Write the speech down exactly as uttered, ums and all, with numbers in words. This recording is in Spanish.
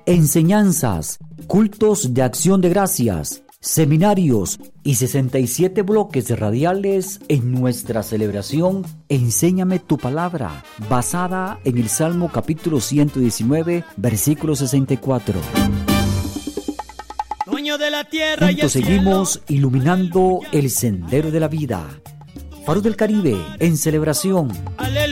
enseñanzas, cultos de acción de gracias, seminarios y sesenta y siete bloques radiales en nuestra celebración Enséñame tu palabra, basada en el Salmo capítulo ciento diecinueve, versículo sesenta y cuatro. Dueño de la tierra y el Juntos seguimos cielo, iluminando el sendero de la vida. Faro del Caribe en celebración. aleluya.